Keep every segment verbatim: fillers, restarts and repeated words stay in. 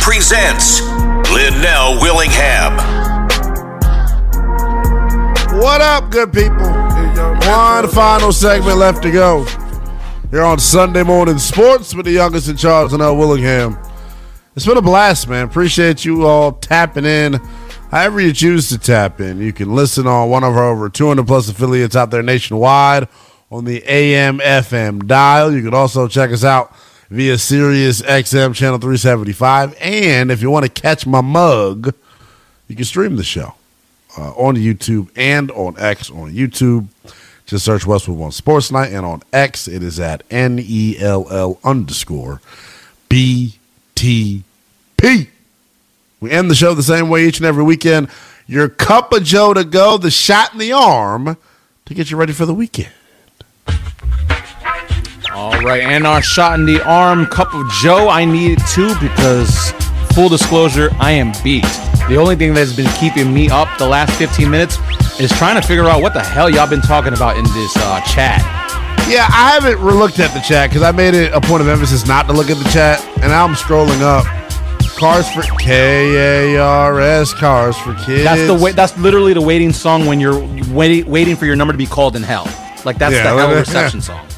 presents Linnell Willingham. What up, good people? One final segment left to go. Here on Sunday Morning Sports with the youngest in charge, Linnell Willingham. It's been a blast, man. Appreciate you all tapping in. However you choose to tap in. You can listen on one of our over two hundred plus affiliates out there nationwide on the A M F M dial. You can also check us out via Sirius X M channel three seventy-five. And if you want to catch my mug, you can stream the show uh, on YouTube and on X. On YouTube, just search Westwood One Sports Night. And on X, it is at N E L L underscore B T P. We end the show the same way each and every weekend. Your cup of Joe to go, the shot in the arm to get you ready for the weekend. All right, and our shot in the arm, cup of Joe, I need it too because, full disclosure, I am beat. The only thing that's been keeping me up the last fifteen minutes is trying to figure out what the hell y'all been talking about in this uh, chat. Yeah, I haven't looked at the chat because I made it a point of emphasis not to look at the chat, and now I'm scrolling up. Cars for K A R S, Cars for Kids. That's the way. That's literally the waiting song when you're waiting, waiting for your number to be called in hell. Like that's Yeah, the hell yeah. reception song.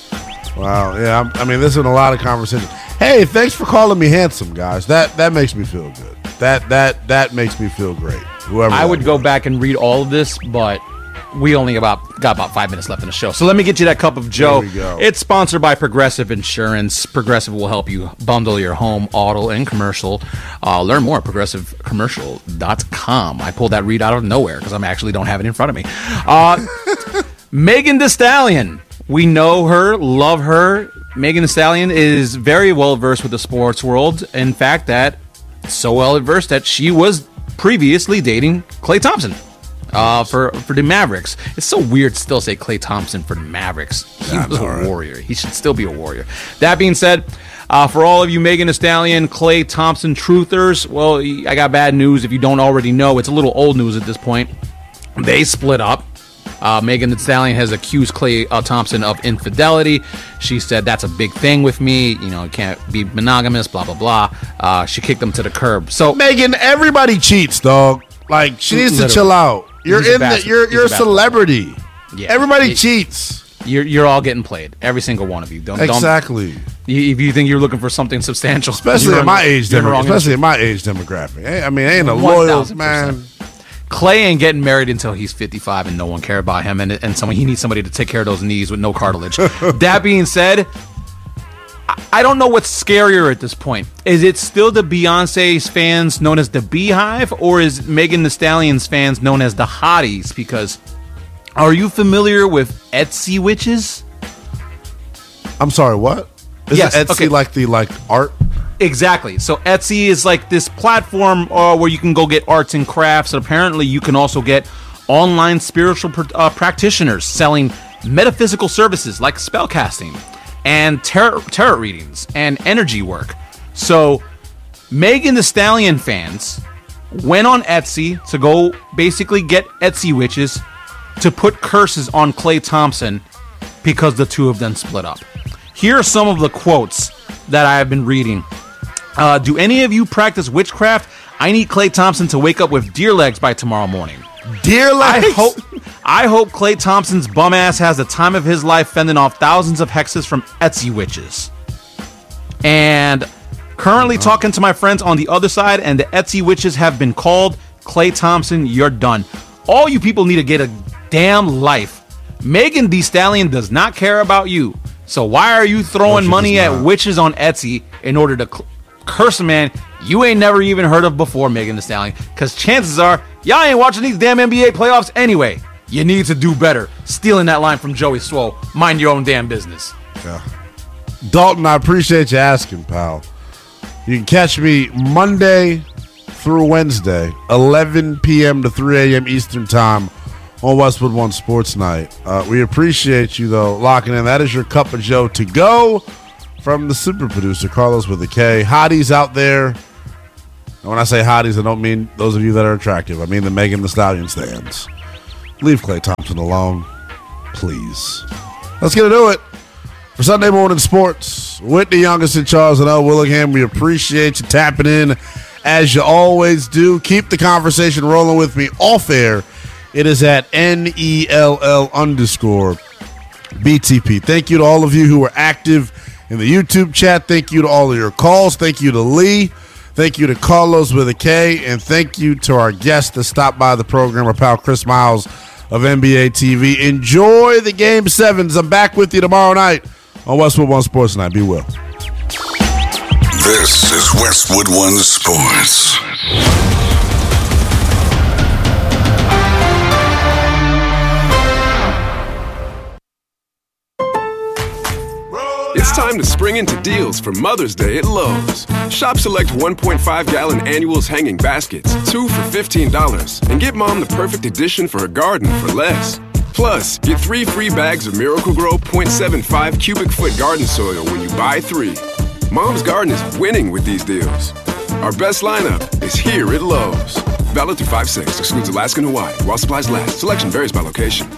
Wow, yeah, I'm- I mean, there's been a lot of conversation. Hey, thanks for calling me handsome, guys. That that makes me feel good. That that that makes me feel great. Whoever I that would go was. back and read all of this, but we only about got about five minutes left in the show. So let me get you that cup of Joe. There we go. It's sponsored by Progressive Insurance. Progressive will help you bundle your home, auto, and commercial. Uh, learn more at progressive commercial dot com. I pulled that read out of nowhere because I actually don't have it in front of me. Uh, Megan Thee Stallion. We know her, love her. Megan Thee Stallion is very well versed with the sports world. In fact, that so well versed that she was previously dating Klay Thompson. Uh, for for the Mavericks. It's so weird to still say Klay Thompson for the Mavericks. He Yeah, was I know, a right? warrior. He should still be a warrior. That being said, uh, for all of you Megan Thee Stallion, Klay Thompson truthers, well, I got bad news. If you don't already know, it's a little old news at this point. They split up. Uh, Megan Thee Stallion has accused Klay uh, Thompson of infidelity. She said that's a big thing with me. You know, you can't be monogamous, blah, blah, blah. Uh, she kicked him to the curb. So Megan, everybody cheats, dog. Like, she needs to Literally. chill out. You're He's a in the, bastard. you're He's you're a a bastard. celebrity. Yeah. Everybody It- cheats. You're, you're all getting played. Every single one of you. Don't, don't Exactly. You- If you think you're looking for something substantial, Especially you're in my in- age you're in the demographic. wrong Especially industry. in my age demographic. Ain't- I mean, ain't a one loyal thousand man. percent. Clay ain't getting married until he's fifty-five and no one care about him, and and someone he needs somebody to take care of those knees with no cartilage. That being said, I, I don't know what's scarier at this point. Is it still the Beyonce's fans known as the Beehive, or is Megan Thee Stallion's fans known as the Hotties? Because are you familiar with Etsy witches? I'm sorry, what? Is Yes, Etsy okay. like the like art? Exactly. So Etsy is like this platform uh, where you can go get arts and crafts. And apparently, you can also get online spiritual pr- uh, practitioners selling metaphysical services like spellcasting and tarot, tarot readings and energy work. So Megan Thee Stallion fans went on Etsy to go basically get Etsy witches to put curses on Klay Thompson because the two of them split up. Here are some of the quotes that I have been reading. Uh, do any of you practice witchcraft? I need Klay Thompson to wake up with deer legs by tomorrow morning. Dear I legs. hope I hope Klay Thompson's bum ass has the time of his life fending off thousands of hexes from Etsy witches. And currently talking to my friends on the other side, and the Etsy witches have been called. Klay Thompson, you're done. All you people need to get a damn life. Megan Thee Stallion does not care about you. So why are you throwing she money does at not. witches on Etsy in order to cl- curse a man you ain't never even heard of before, Megan Thee Stallion? Because chances are, y'all ain't watching these damn N B A playoffs anyway. You need to do better. Stealing that line from Joey Swoll. Mind your own damn business. Yeah. Dalton, I appreciate you asking, pal. You can catch me Monday through Wednesday, eleven p.m. to three a.m. Eastern Time on Westwood One Sports Night. Uh, we appreciate you, though, locking in. That is your cup of Joe to go from the super producer, Carlos with a K. Hotties out there. And when I say hotties, I don't mean those of you that are attractive. I mean the Megan Thee Stallion stands. Leave Klay Thompson alone, please. Let's get into it for Sunday Morning Sports. Sports with the youngest in Charles and L. Willingham. We appreciate you tapping in as you always do. Keep the conversation rolling with me off air. It is at N E L L underscore B T P. Thank you to all of you who were active in the YouTube chat. Thank you to all of your calls. Thank you to Lee. Thank you to Carlos with a K. And thank you to our guest that stopped by the program, our pal Chris Miles of N B A T V. Enjoy the Game sevens. I'm back with you tomorrow night on Westwood One Sports Night. Be well. This is Westwood One Sports. It's time to spring into deals for Mother's Day at Lowe's. Shop select one point five gallon annuals hanging baskets, two for fifteen dollars, and get Mom the perfect addition for her garden for less. Plus, get three free bags of Miracle-Gro point seven five cubic foot garden soil when you buy three. Mom's garden is winning with these deals. Our best lineup is here at Lowe's. Valid through five six, excludes Alaska and Hawaii, while supplies last. Selection varies by location.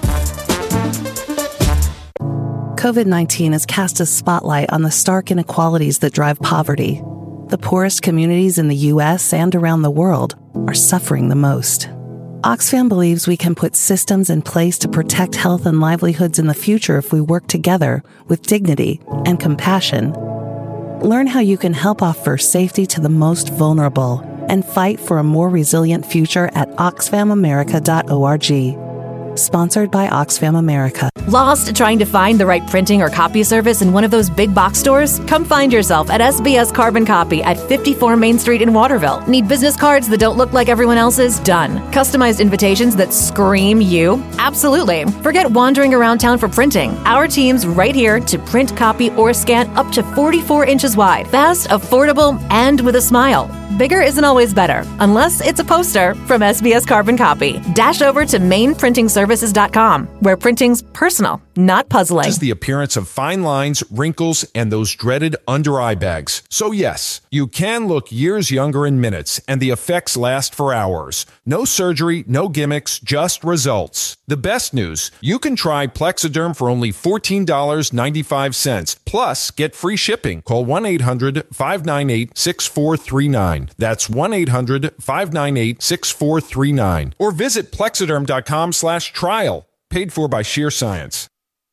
COVID nineteen has cast a spotlight on the stark inequalities that drive poverty. The poorest communities in the U S and around the world are suffering the most. Oxfam believes we can put systems in place to protect health and livelihoods in the future if we work together with dignity and compassion. Learn how you can help offer safety to the most vulnerable and fight for a more resilient future at oxfam america dot org. Sponsored by Oxfam America. Lost trying to find the right printing or copy service in one of those big box stores? Come find yourself at S B S Carbon Copy at fifty-four Main Street in Waterville. Need business cards that don't look like everyone else's? Done. Customized invitations that scream you? Absolutely. Forget wandering around town for printing. Our team's right here to print, copy, or scan up to forty-four inches wide. Fast, affordable, and with a smile. Bigger isn't always better, unless it's a poster from S B S Carbon Copy. Dash over to main printing services dot com, where printing's personal, not puzzling. Is the appearance of fine lines, wrinkles, and those dreaded under-eye bags. So yes, you can look years younger in minutes, and the effects last for hours. No surgery, no gimmicks, just results. The best news, you can try Plexiderm for only fourteen dollars and ninety-five cents, plus get free shipping. Call one eight hundred five nine eight six four three nine. That's one eight hundred five nine eight six four three nine. Or visit plexiderm dot com slash trial. Paid for by Sheer Science.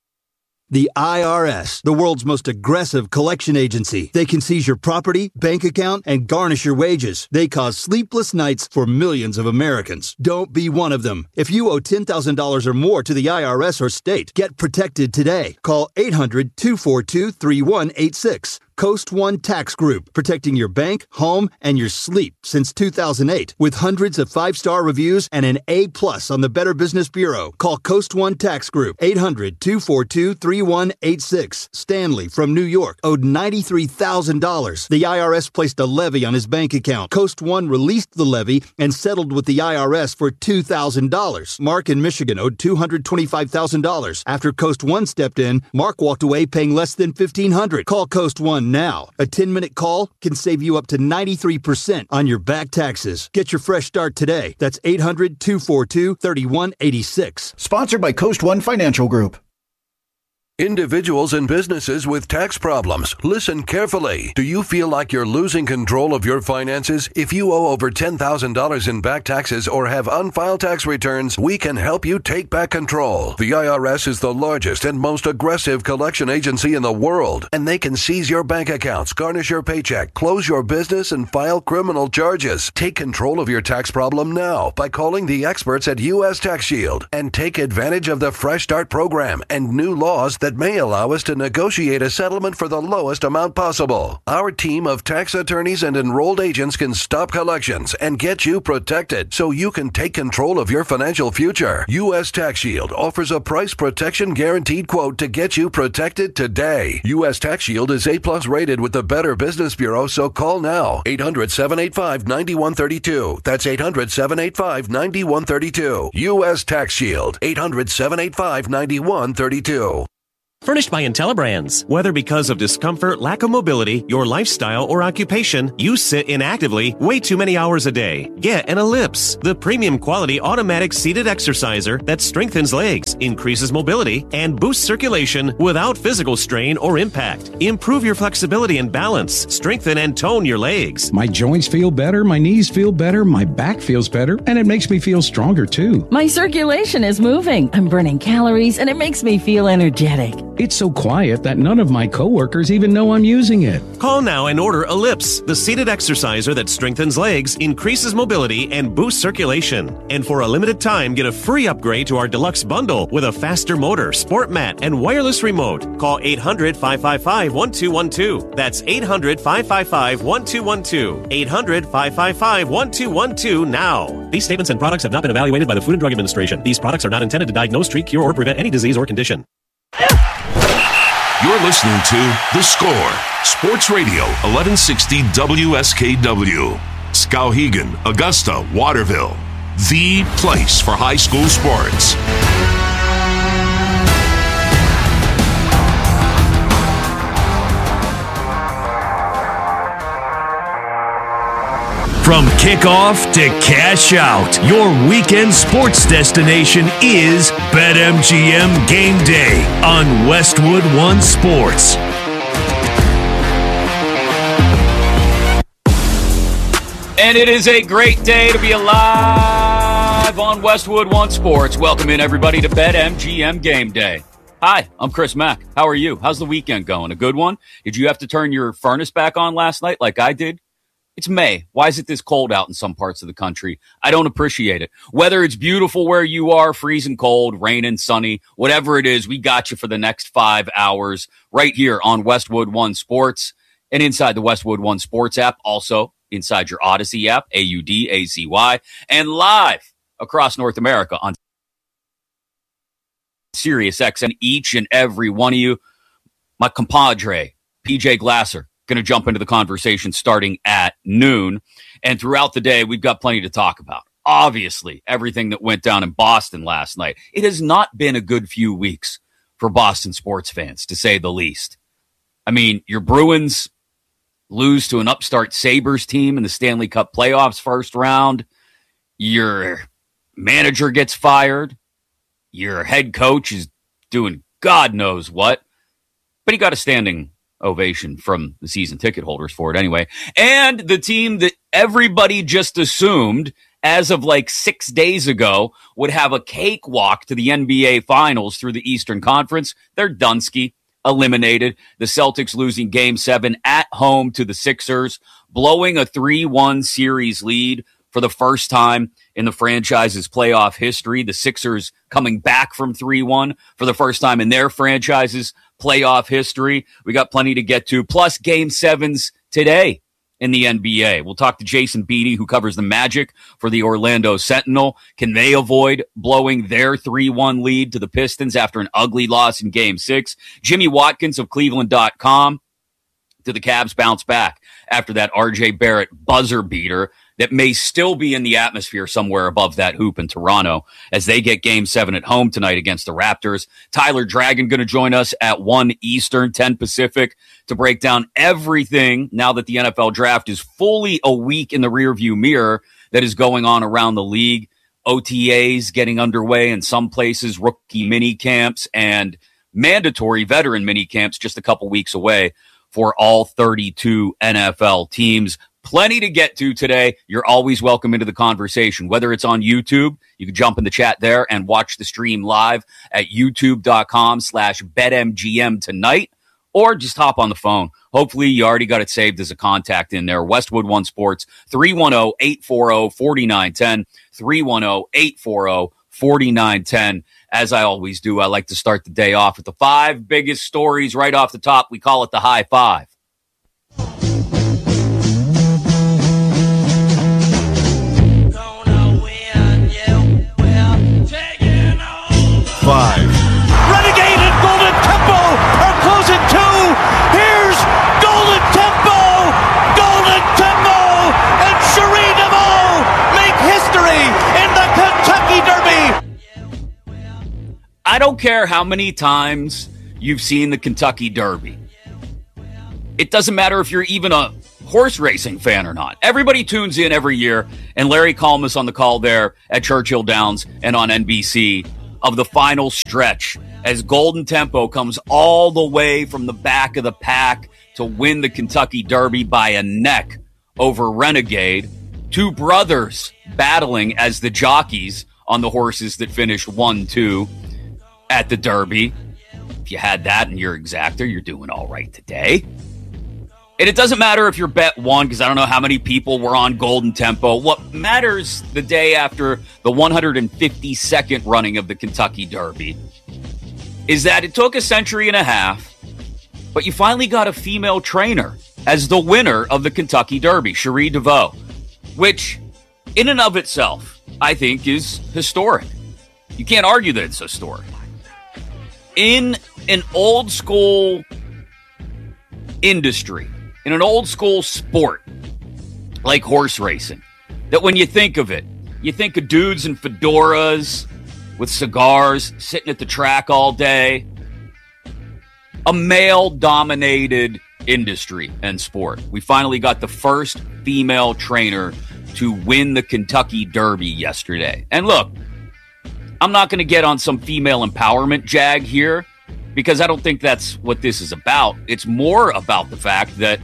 The I R S, the world's most aggressive collection agency. They can seize your property, bank account, and garnish your wages. They cause sleepless nights for millions of Americans. Don't be one of them. If you owe ten thousand dollars or more to the I R S or state, get protected today. Call eight hundred two four two three one eight six. Coast One Tax Group, protecting your bank, home, and your sleep since two thousand eight. With hundreds of five-star reviews and an A plus on the Better Business Bureau. Call Coast One Tax Group, eight hundred two four two three one eight six. Stanley from New York owed ninety-three thousand dollars. The I R S placed a levy on his bank account. Coast One released the levy and settled with the I R S for two thousand dollars. Mark in Michigan owed two hundred twenty-five thousand dollars. After Coast One stepped in, Mark walked away paying less than fifteen hundred dollars. Call Coast One now. A ten-minute call can save you up to ninety-three percent on your back taxes. Get your fresh start today. That's eight hundred two four two three one eight six. Sponsored by Coast One Financial Group. Individuals and businesses with tax problems, listen carefully. Do you feel like you're losing control of your finances? If you owe over ten thousand dollars in back taxes or have unfiled tax returns, we can help you take back control. The I R S is the largest and most aggressive collection agency in the world, and they can seize your bank accounts, garnish your paycheck, close your business, and file criminal charges. Take control of your tax problem now by calling the experts at U S Tax Shield and take advantage of the Fresh Start program and new laws that that may allow us to negotiate a settlement for the lowest amount possible. Our team of tax attorneys and enrolled agents can stop collections and get you protected so you can take control of your financial future. U S Tax Shield offers a price protection guaranteed quote to get you protected today. U S Tax Shield is A plus rated with the Better Business Bureau, so call now. eight hundred seven eight five nine one three two. That's eight hundred seven eight five nine one three two. U S Tax Shield. eight hundred seven eight five nine one three two. Furnished by IntelliBrands. Whether because of discomfort, lack of mobility, your lifestyle, or occupation, you sit inactively way too many hours a day. Get an Ellipse, the premium quality automatic seated exerciser that strengthens legs, increases mobility, and boosts circulation without physical strain or impact. Improve your flexibility and balance. Strengthen and tone your legs. My joints feel better, my knees feel better, my back feels better, and it makes me feel stronger too. My circulation is moving. I'm burning calories, and it makes me feel energetic. It's so quiet that none of my coworkers even know I'm using it. Call now and order Ellipse, the seated exerciser that strengthens legs, increases mobility, and boosts circulation. And for a limited time, get a free upgrade to our deluxe bundle with a faster motor, sport mat, and wireless remote. Call eight hundred, five five five, one two one two. That's eight hundred, five five five, one two one two. eight hundred, five five five, one two one two now. These statements and products have not been evaluated by the Food and Drug Administration. These products are not intended to diagnose, treat, cure, or prevent any disease or condition. You're listening to The Score, Sports Radio, eleven sixty W S K W. Skowhegan, Augusta, Waterville. The place for high school sports. From kickoff to cash out, your weekend sports destination is BetMGM Game Day on Westwood One Sports. And it is a great day to be alive on Westwood One Sports. Welcome in, everybody, to BetMGM Game Day. Hi, I'm Chris Mack. How are you? How's the weekend going? A good one? Did you have to turn your furnace back on last night like I did? It's May. Why is it this cold out in some parts of the country? I don't appreciate it. Whether it's beautiful where you are, freezing cold, raining, sunny, whatever it is, we got you for the next five hours right here on Westwood One Sports and inside the Westwood One Sports app, also inside your Odyssey app, A U D A C Y, and live across North America on SiriusXM. Each and every one of you, my compadre, P J Glasser, going to jump into the conversation starting at noon. And throughout the day, we've got plenty to talk about. Obviously, everything that went down in Boston last night. It has not been a good few weeks for Boston sports fans, to say the least. I mean, your Bruins lose to an upstart Sabres team in the Stanley Cup playoffs first round. Your manager gets fired. Your head coach is doing God knows what. But he got a standing ovation from the season ticket holders for it anyway. And the team that everybody just assumed as of like six days ago would have a cakewalk to the N B A Finals through the Eastern Conference, they're Dunsky, eliminated. The Celtics losing game seven at home to the Sixers, blowing a three one series lead for the first time in the franchise's playoff history. The Sixers coming back from three one for the first time in their franchise's playoff history. We got plenty to get to, plus game sevens today in the N B A. We'll talk to Jason Beatty, who covers the Magic for the Orlando Sentinel. Can they avoid blowing their three one lead to the Pistons after an ugly loss in game six? Jimmy Watkins of Cleveland dot com. Do the Cavs bounce back after that R J Barrett buzzer beater that may still be in the atmosphere somewhere above that hoop in Toronto as they get game seven at home tonight against the Raptors? Tyler Dragon going to join us at one Eastern, ten Pacific to break down everything now that the N F L draft is fully a week in the rearview mirror that is going on around the league. O T As getting underway in some places, rookie mini camps, and mandatory veteran mini camps just a couple weeks away for all thirty-two N F L teams. Plenty to get to today. You're always welcome into the conversation, whether it's on YouTube. You can jump in the chat there and watch the stream live at youtube.com slash BetMGM tonight, or just hop on the phone. Hopefully you already got it saved as a contact in there. Westwood One Sports, three one zero, eight four zero, four nine one zero, three one zero, eight four zero, four nine one zero. As I always do, I like to start the day off with the five biggest stories right off the top. We call it the high five. Five. Renegade and Golden Temple are closing two. Here's Golden Temple. Golden Temple and Cherie DeVaux make history in the Kentucky Derby. I don't care how many times you've seen the Kentucky Derby. It doesn't matter if you're even a horse racing fan or not. Everybody tunes in every year, and Larry Kalmus on the call there at Churchill Downs and on N B C of the final stretch as Golden Tempo comes all the way from the back of the pack to win the Kentucky Derby by a neck over Renegade. Two brothers battling as the jockeys on the horses that finished one two at the Derby. If you had that in your exactor, you're doing all right today. And it doesn't matter if your bet won, because I don't know how many people were on Golden Tempo. What matters the day after the one hundred fifty-second running of the Kentucky Derby is that it took a century and a half, but you finally got a female trainer as the winner of the Kentucky Derby, Cherie DeVaux, which in and of itself, I think, is historic. You can't argue that it's historic. In an old school industry, in an old school sport like horse racing, that when you think of it, you think of dudes in fedoras with cigars sitting at the track all day. A male-dominated industry and sport. We finally got the first female trainer to win the Kentucky Derby yesterday. And look, I'm not going to get on some female empowerment jag here, because I don't think that's what this is about. It's more about the fact that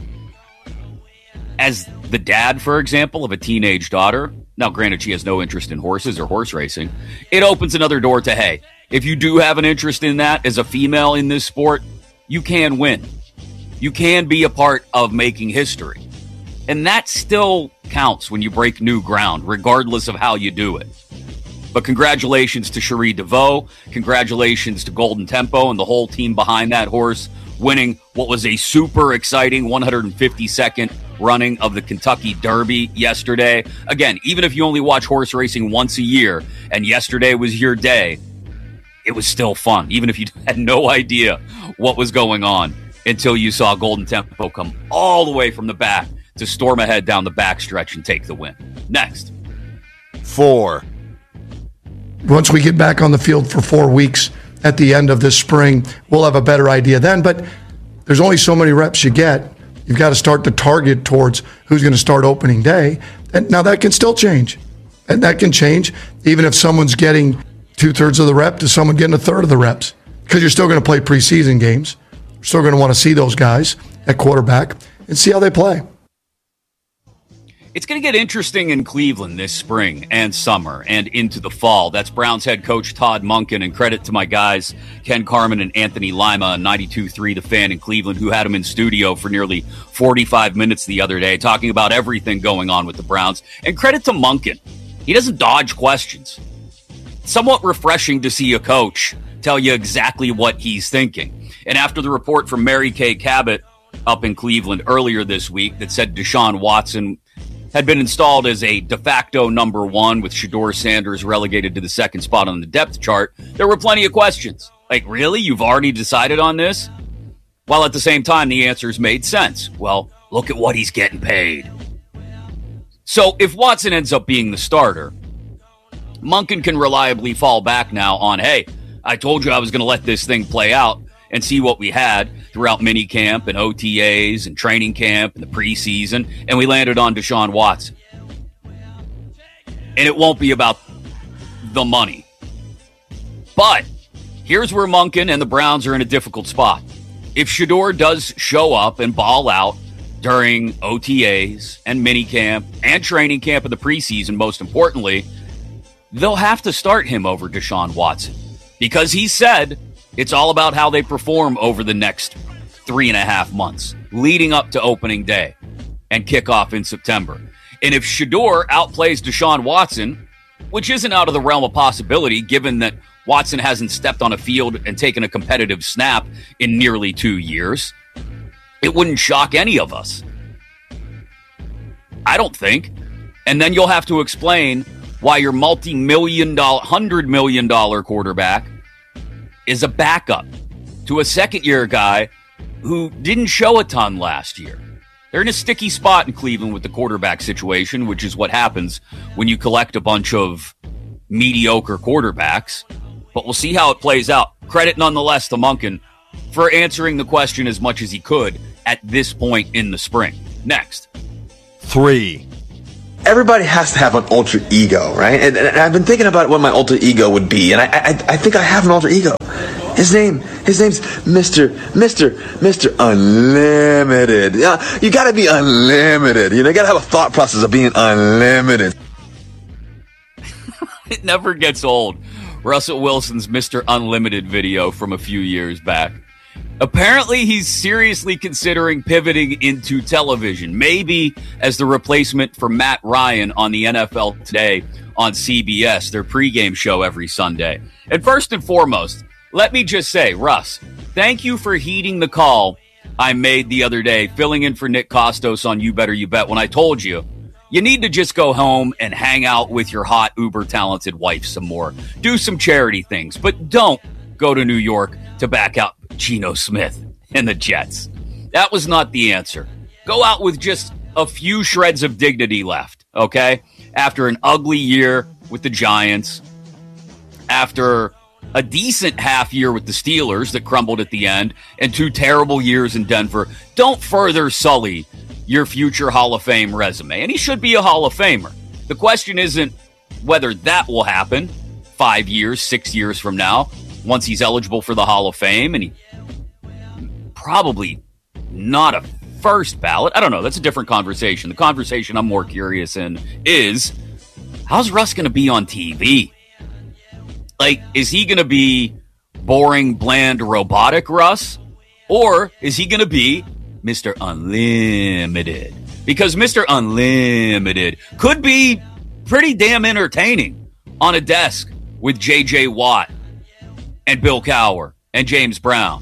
as the dad, for example, of a teenage daughter, now granted she has no interest in horses or horse racing, it opens another door to, hey, if you do have an interest in that as a female in this sport, you can win. You can be a part of making history. And that still counts when you break new ground, regardless of how you do it. But congratulations to Cherie DeVaux. Congratulations to Golden Tempo and the whole team behind that horse, winning what was a super exciting one hundred fifty-second running of the Kentucky Derby yesterday. Again, even if you only watch horse racing once a year and yesterday was your day, it was still fun, even if you had no idea what was going on until you saw Golden Tempo come all the way from the back to storm ahead down the backstretch and take the win. Next. Four. Once we get back on the field for four weeks at the end of this spring, we'll have a better idea then. But there's only so many reps you get. You've got to start to target towards who's going to start opening day. And now that can still change. And that can change even if someone's getting two-thirds of the rep to someone getting a third of the reps. Because you're still going to play preseason games. You're still going to want to see those guys at quarterback and see how they play. It's going to get interesting in Cleveland this spring and summer and into the fall. That's Browns head coach Todd Monken, and credit to my guys, Ken Carman and Anthony Lima on ninety-two point three The Fan in Cleveland, who had him in studio for nearly forty-five minutes the other day, talking about everything going on with the Browns. And credit to Monken. He doesn't dodge questions. It's somewhat refreshing to see a coach tell you exactly what he's thinking. And after the report from Mary Kay Cabot up in Cleveland earlier this week that said Deshaun Watson had been installed as a de facto number one with Shedeur Sanders relegated to the second spot on the depth chart, there were plenty of questions. Like, really? You've already decided on this? While at the same time, the answers made sense. Well, look at what he's getting paid. So if Watson ends up being the starter, Monken can reliably fall back now on, hey, I told you I was going to let this thing play out and see what we had throughout minicamp and O T As and training camp and the preseason, and we landed on Deshaun Watson. And it won't be about the money. But here's where Monken and the Browns are in a difficult spot. If Shedeur does show up and ball out during O T As and minicamp and training camp and the preseason, most importantly, they'll have to start him over Deshaun Watson. Because he said it's all about how they perform over the next three and a half months, leading up to opening day and kickoff in September. And if Shedeur outplays Deshaun Watson, which isn't out of the realm of possibility, given that Watson hasn't stepped on a field and taken a competitive snap in nearly two years, it wouldn't shock any of us. I don't think. And then you'll have to explain why your multi-million dollar, hundred million dollar quarterback is a backup to a second-year guy who didn't show a ton last year. They're in a sticky spot in Cleveland with the quarterback situation, which is what happens when you collect a bunch of mediocre quarterbacks. But we'll see how it plays out. Credit nonetheless to Monken for answering the question as much as he could at this point in the spring. Next. Three. Everybody has to have an alter ego, right? And, and I've been thinking about what my alter ego would be, and I, I, I think I have an alter ego. His name, his name's Mister Mister Mister Unlimited. Yeah, you got to be unlimited. You know, you got to have a thought process of being unlimited. It never gets old. Russell Wilson's Mister Unlimited video from a few years back. Apparently, he's seriously considering pivoting into television, maybe as the replacement for Matt Ryan on the N F L Today on C B S, their pregame show every Sunday. And first and foremost, let me just say, Russ, thank you for heeding the call I made the other day, filling in for Nick Costos on You Better You Bet, when I told you, you need to just go home and hang out with your hot, uber-talented wife some more. Do some charity things, but don't go to New York to back out Geno Smith and the Jets. That was not the answer. Go out with just a few shreds of dignity left, okay? After an ugly year with the Giants, after a decent half year with the Steelers that crumbled at the end, and two terrible years in Denver, don't further sully your future Hall of Fame resume. And he should be a Hall of Famer. The question isn't whether that will happen five years, six years from now, once he's eligible for the Hall of Fame, and he probably not a first ballot. I don't know. That's a different conversation. The conversation I'm more curious in is, how's Russ going to be on T V? Like, is he going to be boring, bland, robotic Russ? Or is he going to be Mister Unlimited? Because Mister Unlimited could be pretty damn entertaining on a desk with J J Watt and Bill Cowher and James Brown.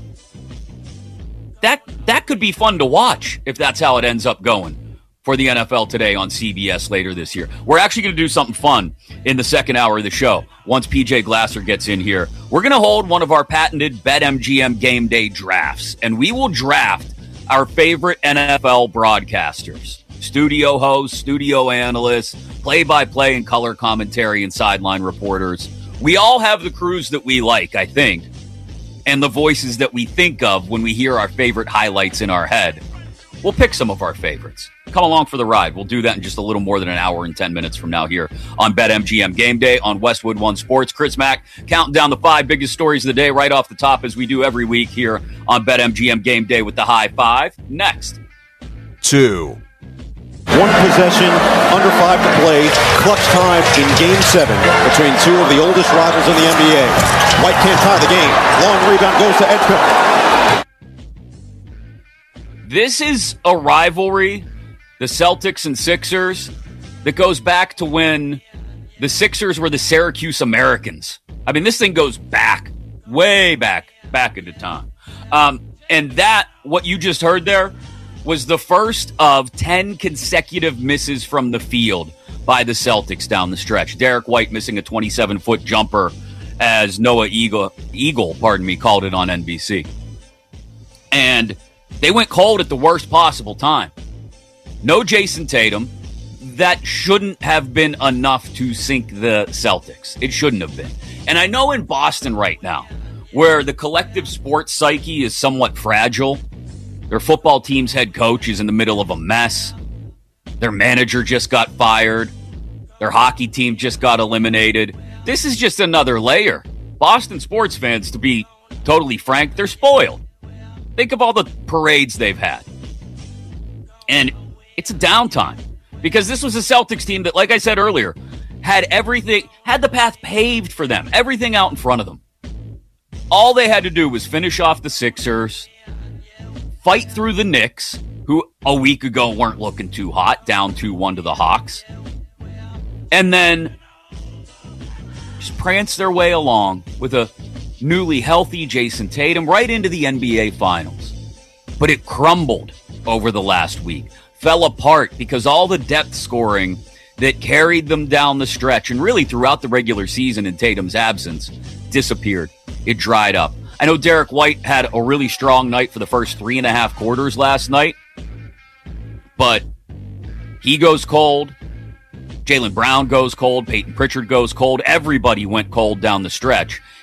That that could be fun to watch if that's how it ends up going for the N F L Today on C B S later this year. We're actually going to do something fun in the second hour of the show. Once P J Glasser gets in here, we're going to hold one of our patented BetMGM Game Day drafts, and we will draft our favorite N F L broadcasters, studio hosts, studio analysts, play-by-play and color commentary and sideline reporters. We all have the crews that we like, I think, and the voices that we think of when we hear our favorite highlights in our head. We'll pick some of our favorites. Come along for the ride. We'll do that in just a little more than an hour and ten minutes from now here on BetMGM Game Day on Westwood One Sports. Chris Mack counting down the five biggest stories of the day right off the top, as we do every week here on BetMGM Game Day with the high five. Next. Two. One possession, under five to play, clutch time in Game seven between two of the oldest rivals in the N B A. White can't tie the game. Long rebound goes to Edcook. This is a rivalry, the Celtics and Sixers, that goes back to when the Sixers were the Syracuse Americans. I mean, this thing goes back, way back, back into time. Um, and that, what you just heard there, was the first of ten consecutive misses from the field by the Celtics down the stretch. Derek White missing a twenty-seven-foot jumper, as Noah Eagle, Eagle, pardon me, called it on N B C. And they went cold at the worst possible time. No Jason Tatum. That shouldn't have been enough to sink the Celtics. It shouldn't have been. And I know in Boston right now, where the collective sports psyche is somewhat fragile, their football team's head coach is in the middle of a mess. Their manager just got fired. Their hockey team just got eliminated. This is just another layer. Boston sports fans, to be totally frank, they're spoiled. Think of all the parades they've had. And it's a downtime. Because this was a Celtics team that, like I said earlier, had everything, had the path paved for them. Everything out in front of them. All they had to do was finish off the Sixers, fight through the Knicks, who a week ago weren't looking too hot, down two one to the Hawks, and then just prance their way along with a newly healthy Jason Tatum right into the N B A Finals. But it crumbled over the last week, fell apart because all the depth scoring that carried them down the stretch and really throughout the regular season in Tatum's absence disappeared. It dried up. I know Derek White had a really strong night for the first three and a half quarters last night, but he goes cold. Jaylen Brown goes cold. Peyton Pritchard goes cold. Everybody went cold down the stretch.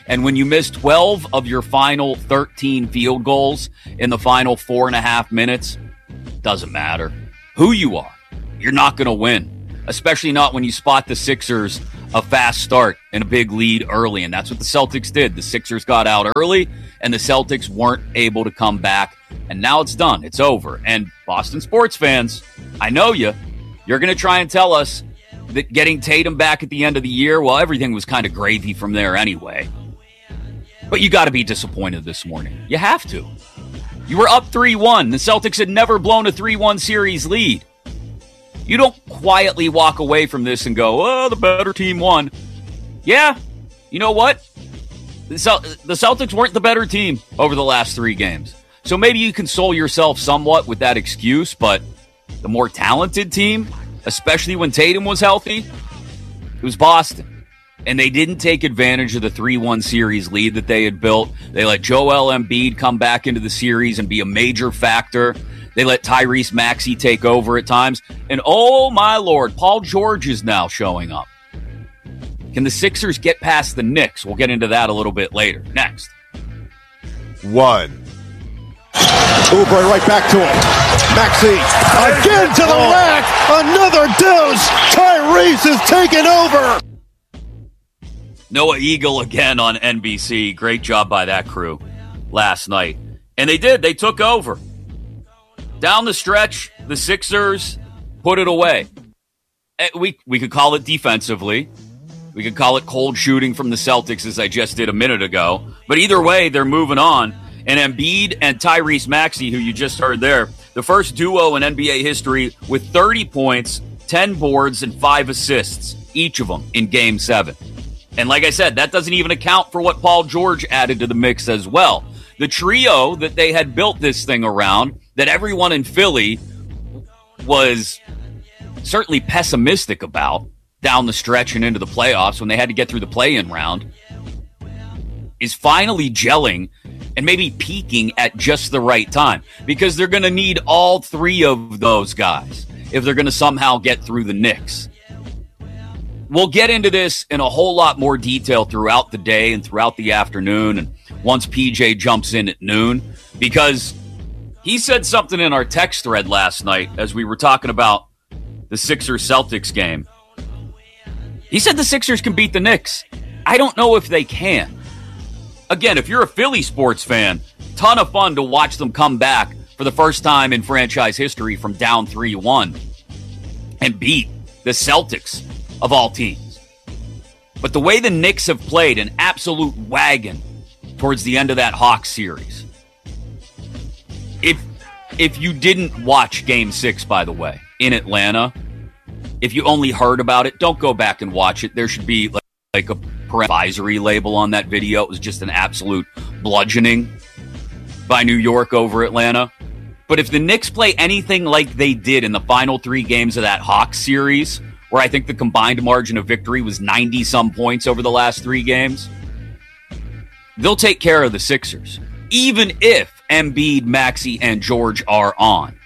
And when you miss twelve of your final thirteen field goals in the final four and a half minutes, doesn't matter who you are. You're not going to win, especially not when you spot the Sixers a fast start and a big lead early. And that's what the Celtics did. The Sixers got out early, and the Celtics weren't able to come back. And now it's done. It's over. And Boston sports fans, I know you. You're going to try and tell us that getting Tatum back at the end of the year, well, everything was kind of gravy from there anyway. But you got to be disappointed this morning. You have to. You were up three one. The Celtics had never blown a three one series lead. You don't quietly walk away from this and go, oh, the better team won. Yeah, you know what? The, Cel- the Celtics weren't the better team over the last three games. So maybe you console yourself somewhat with that excuse, but the more talented team, especially when Tatum was healthy, it was Boston. And they didn't take advantage of the three one series lead that they had built. They let Joel Embiid come back into the series and be a major factor. They let Tyrese Maxey take over at times. And oh my Lord, Paul George is now showing up. Can the Sixers get past the Knicks? We'll get into that a little bit later. Next. One. Oubre right back to him. Maxey again to the rack. Another deuce. Tyrese is taking over. Noah Eagle again on N B C. Great job by that crew last night. And they did. They took over. Down the stretch, the Sixers put it away. We, we could call it defensively. We could call it cold shooting from the Celtics, as I just did a minute ago. But either way, they're moving on. And Embiid and Tyrese Maxey, who you just heard there, the first duo in N B A history with thirty points, ten boards, and five assists, each of them in Game seven. And like I said, that doesn't even account for what Paul George added to the mix as well. The trio that they had built this thing around, that everyone in Philly was certainly pessimistic about down the stretch and into the playoffs when they had to get through the play-in round, is finally gelling and maybe peaking at just the right time, because they're going to need all three of those guys if they're going to somehow get through the Knicks. We'll get into this in a whole lot more detail throughout the day and throughout the afternoon, and once P J jumps in at noon, because he said something in our text thread last night as we were talking about the Sixers-Celtics game. He said the Sixers can beat the Knicks. I don't know if they can. Again, if you're a Philly sports fan, ton of fun to watch them come back for the first time in franchise history from down three one and beat the Celtics of all teams. But the way the Knicks have played an absolute wagon towards the end of that Hawks series. If if you didn't watch Game six, by the way, in Atlanta, if you only heard about it, don't go back and watch it. There should be like, like a advisory label on that video. It was just an absolute bludgeoning by New York over Atlanta. But if the Knicks play anything like they did in the final three games of that Hawks series, where I think the combined margin of victory was ninety-some points over the last three games, they'll take care of the Sixers, even if Embiid, Maxey, and George are on.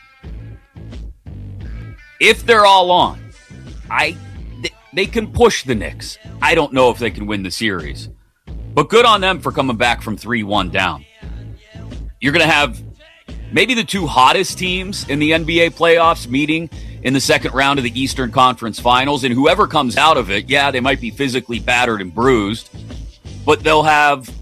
If they're all on, I th- they can push the Knicks. I don't know if they can win the series, but good on them for coming back from three one down. You're going to have maybe the two hottest teams in the N B A playoffs meeting in the second round of the Eastern Conference Finals, and whoever comes out of it, yeah, they might be physically battered and bruised, but they'll have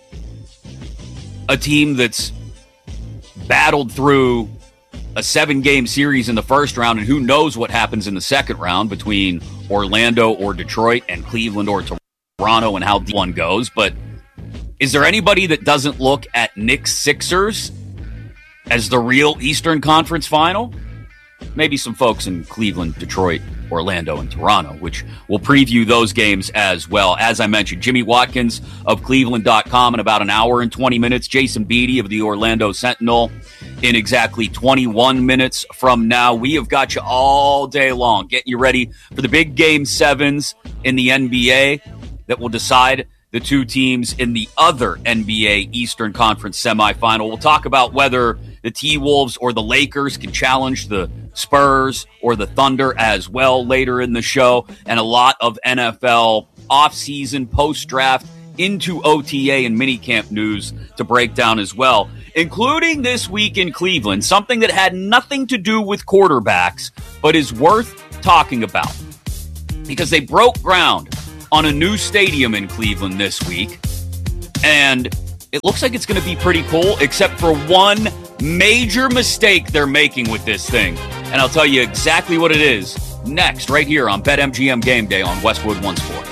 a team that's battled through a seven-game series in the first round, and who knows what happens in the second round between Orlando or Detroit and Cleveland or Toronto and how one goes. But is there anybody that doesn't look at Knicks Sixers as the real Eastern Conference Final? Maybe some folks in Cleveland, Detroit, Orlando, and Toronto, which will preview those games as well. As I mentioned, Jimmy Watkins of Cleveland dot com in about an hour and twenty minutes. Jason Beatty of the Orlando Sentinel in exactly twenty-one minutes from now. We have got you all day long, getting you ready for the big game sevens in the N B A that will decide the two teams in the other N B A Eastern Conference semifinal. We'll talk about whether the T-Wolves or the Lakers can challenge the Spurs or the Thunder as well later in the show, and a lot of N F L offseason, post-draft into O T A and minicamp news to break down as well, including this week in Cleveland, something that had nothing to do with quarterbacks, but is worth talking about. Because they broke ground on a new stadium in Cleveland this week, and it looks like it's going to be pretty cool, except for one major mistake they're making with this thing. And I'll tell you exactly what it is next, right here on BetMGM Game Day on Westwood One Sports.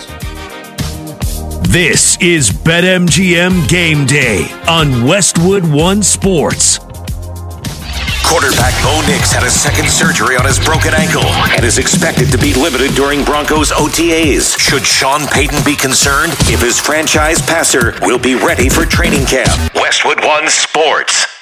This is BetMGM Game Day on Westwood One Sports. Quarterback Bo Nix had a second surgery on his broken ankle and is expected to be limited during Broncos O T As. Should Sean Payton be concerned if his franchise passer will be ready for training camp? Westwood One Sports.